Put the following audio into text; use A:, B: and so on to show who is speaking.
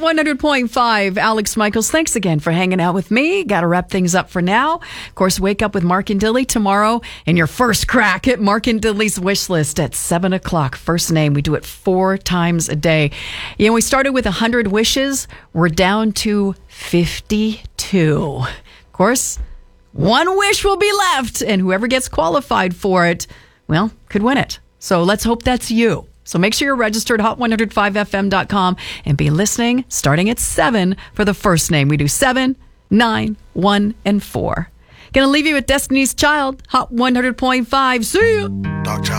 A: 100.5, Alex Michaels, thanks again for hanging out with me. Got to wrap things up for now. Of course, wake up with Mark and Dilly tomorrow and your first crack at Mark and Dilly's wish list at 7 o'clock. First name. We do it 4 times a day. You know, we started with 100 wishes. We're down to 52. Of course, one wish will be left, and whoever gets qualified for it, well, could win it. So let's hope that's you. So make sure you're registered, hot105fm.com, and be listening starting at 7 for the first name. We do 7, 9, 1, and 4. Gonna leave you with Destiny's Child, Hot 100.5. See ya!